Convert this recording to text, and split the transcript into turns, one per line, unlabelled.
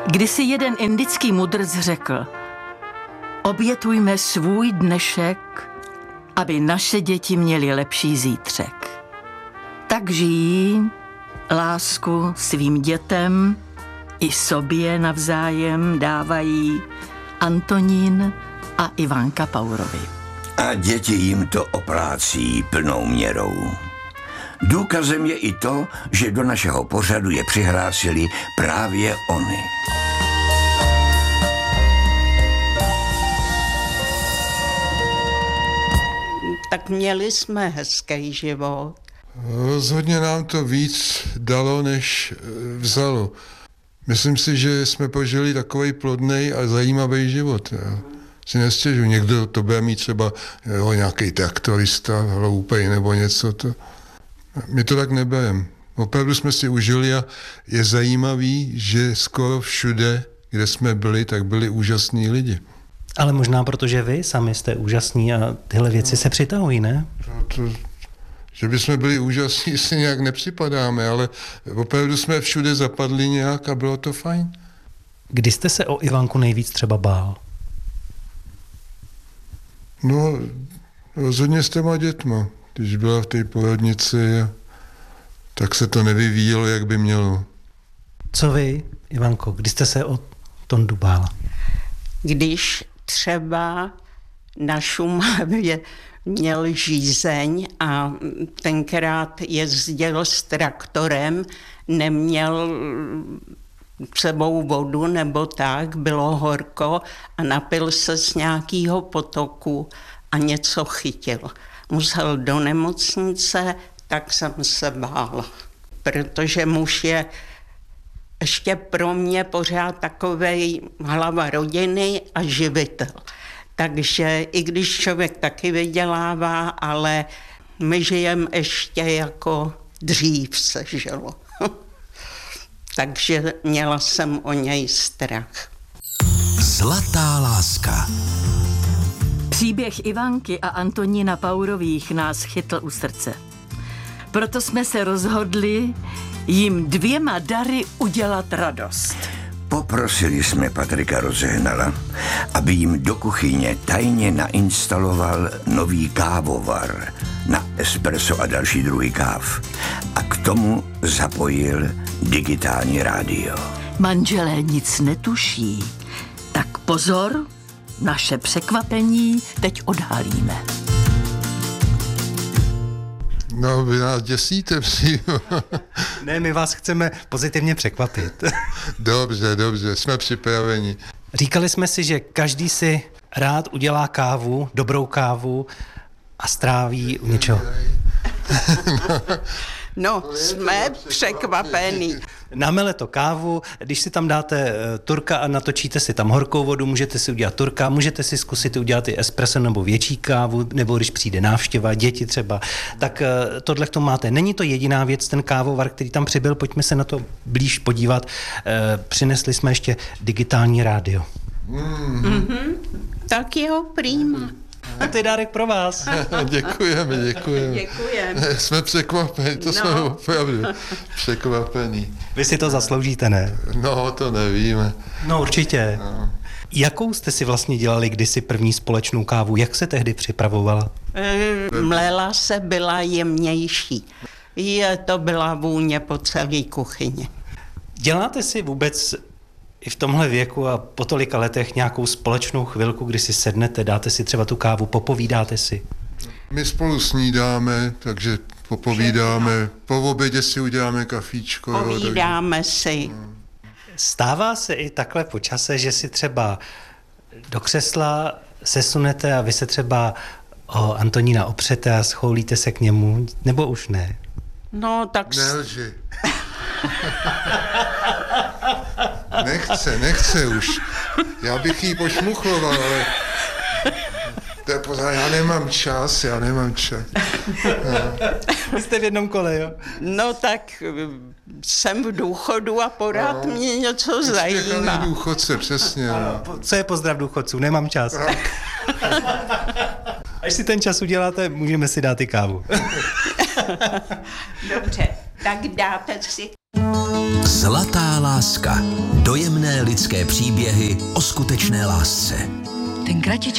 Kdysi jeden indický mudrc řekl: obětujme svůj dnešek, aby naše děti měly lepší zítřek. Tak žijí lásku svým dětem i sobě navzájem dávají Antonín a Ivanka Paurovi.
A děti jim to oplácí plnou měrou. Důkazem je i to, že do našeho pořadu je přihlásili právě oni.
Tak měli jsme hezký život.
Rozhodně nám to víc dalo, než vzalo. Myslím si, že jsme požili takovej plodnej a zajímavý život. Já si nestěžuji. Někdo to bude mít třeba nějaký traktorista, hloupej nebo něco. My to tak nebereme. Opravdu jsme si užili a je zajímavý, že skoro všude, kde jsme byli, tak byli úžasní lidi.
Ale možná protože vy sami jste úžasní a tyhle věci se přitahují, ne?
Že bychom byli úžasní, si nějak nepřipadáme, ale opravdu jsme všude zapadli nějak a bylo to fajn.
Kdy jste se o Ivanku nejvíc třeba bál?
No, rozhodně s těma dětma. Když byla v té porodnici, tak se to nevyvíjelo, jak by mělo.
Co vy, Ivanko, kdy jste se o Tondu bála?
Když třeba na Šumavě měl žízeň a tenkrát jezdil s traktorem, neměl sebou vodu nebo tak, bylo horko a napil se z nějakého potoku a něco chytil. Musel do nemocnice, tak jsem se bála, protože muž je ještě pro mě pořád takovej hlava rodiny a živitel. Takže i když člověk taky vydělává, ale my žijeme ještě jako dřív se žilo. Takže měla jsem o něj strach.
Zlatá láska.
Příběh Ivanky a Antonína Paurových nás chytl u srdce. Proto jsme se rozhodli jim 2 dary udělat radost.
Poprosili jsme Patrika Rozehnala, aby jim do kuchyně tajně nainstaloval nový kávovar na espresso a další druhy káv. A k tomu zapojil digitální rádio.
Manželé nic netuší, tak pozor, naše překvapení teď odhalíme.
No, vy nás děsíte, přímo.
Ne, my vás chceme pozitivně překvapit.
Dobře, jsme připraveni.
Říkali jsme si, že každý si rád udělá kávu, dobrou kávu a stráví u něčeho.
No, jsme překvapení.
Namele to kávu, když si tam dáte turka a natočíte si tam horkou vodu, můžete si udělat turka, můžete si zkusit udělat i espresso nebo větší kávu, nebo když přijde návštěva, děti třeba, tak tohle k tomu máte. Není to jediná věc, ten kávovar, který tam přibyl, pojďme se na to blíž podívat. Přinesli jsme ještě digitální rádio.
Tak jo, prýma.
A to je dárek pro vás.
Děkujeme. Jsme překvapeni, jsme opravdu překvapení.
Vy si to zasloužíte, ne?
No, to nevíme.
No určitě. No. Jakou jste si vlastně dělali kdysi první společnou kávu? Jak se tehdy připravovala?
Mlela se, byla jemnější. To byla vůně po celé kuchyni.
Děláte si vůbec i v tomhle věku a po tolika letech nějakou společnou chvilku, kdy si sednete, dáte si třeba tu kávu, popovídáte si?
My spolu snídáme, takže popovídáme. Po obědě si uděláme kafíčko.
Povídáme si.
Stává se i takhle po čase, že si třeba do křesla sesunete a vy se třeba o Antonína opřete a schoulíte se k němu, nebo už ne?
No, tak...
Nelži. Nechce už. Já bych jí pošmuchloval, ale to je pořád, já nemám čas.
Vy jste v jednom kole, jo?
No tak jsem v důchodu a pořád mě něco zajímá.
Důchodce, přesně. No.
Co je pozdrav důchodců? Nemám čas. Až si ten čas uděláte, můžeme si dát i kávu.
Dobře, tak dáte si.
Zlatá láska. Dojemné lidské příběhy o skutečné lásce.
Ten kratičký